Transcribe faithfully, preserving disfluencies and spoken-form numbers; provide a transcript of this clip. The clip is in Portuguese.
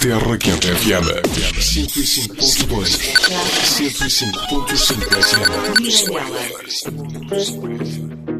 Terra Quente F M cento e cinco ponto dois, cento e cinco ponto cinco F M.